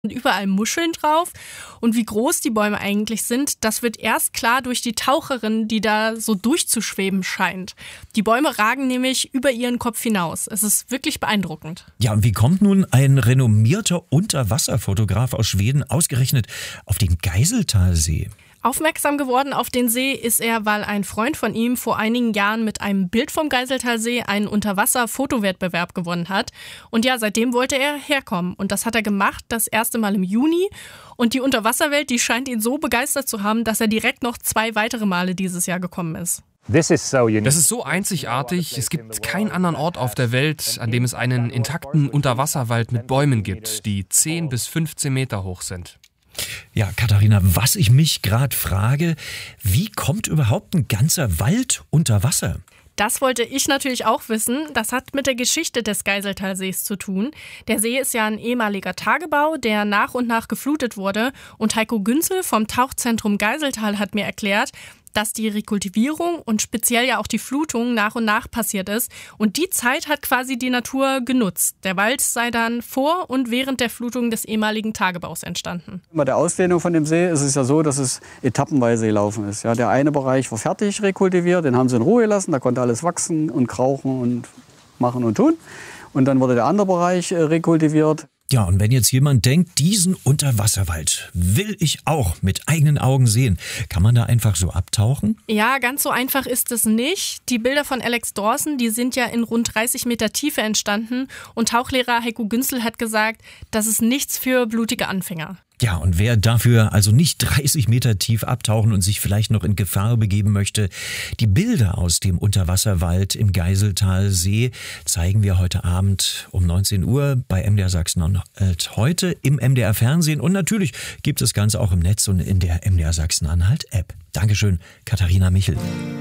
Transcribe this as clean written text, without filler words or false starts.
Und überall Muscheln drauf. Und wie groß die Bäume eigentlich sind, das wird erst klar durch die Taucherin, die da so durchzuschweben scheint. Die Bäume ragen nämlich über ihren Kopf hinaus. Es ist wirklich beeindruckend. Ja, und wie kommt nun ein renommierter Unterwasserfotograf aus Schweden ausgerechnet auf den Geiseltalsee? Aufmerksam geworden auf den See ist er, weil ein Freund von ihm vor einigen Jahren mit einem Bild vom Geiseltalsee einen Unterwasser-Fotowettbewerb gewonnen hat. Und ja, seitdem wollte er herkommen. Und das hat er gemacht, das erste Mal im Juni. Und die Unterwasserwelt, die scheint ihn so begeistert zu haben, dass er direkt noch 2 weitere Male dieses Jahr gekommen ist. Das ist so einzigartig. Es gibt keinen anderen Ort auf der Welt, an dem es einen intakten Unterwasserwald mit Bäumen gibt, die 10 bis 15 Meter hoch sind. Ja, Katharina, was ich mich gerade frage, wie kommt überhaupt ein ganzer Wald unter Wasser? Das wollte ich natürlich auch wissen. Das hat mit der Geschichte des Geiseltalsees zu tun. Der See ist ja ein ehemaliger Tagebau, der nach und nach geflutet wurde. Und Heiko Günzel vom Tauchzentrum Geiseltal hat mir erklärt, dass die Rekultivierung und speziell ja auch die Flutung nach und nach passiert ist. Und die Zeit hat quasi die Natur genutzt. Der Wald sei dann vor und während der Flutung des ehemaligen Tagebaus entstanden. Bei der Ausdehnung von dem See ist es ja so, dass es etappenweise gelaufen ist. Ja, der eine Bereich war fertig rekultiviert, den haben sie in Ruhe gelassen, da konnte alles wachsen und krauchen und machen und tun. Und dann wurde der andere Bereich rekultiviert. Ja, und wenn jetzt jemand denkt, diesen Unterwasserwald will ich auch mit eigenen Augen sehen, kann man da einfach so abtauchen? Ja, ganz so einfach ist es nicht. Die Bilder von Alex Dawson, die sind ja in rund 30 Meter Tiefe entstanden. Und Tauchlehrer Heiko Günzel hat gesagt, das ist nichts für blutige Anfänger. Ja, und wer dafür also nicht 30 Meter tief abtauchen und sich vielleicht noch in Gefahr begeben möchte, die Bilder aus dem Unterwasserwald im Geiseltalsee zeigen wir heute Abend um 19 Uhr bei MDR Sachsen-Anhalt heute im MDR Fernsehen. Und natürlich gibt es das Ganze auch im Netz und in der MDR Sachsen-Anhalt App. Dankeschön, Katharina Michel.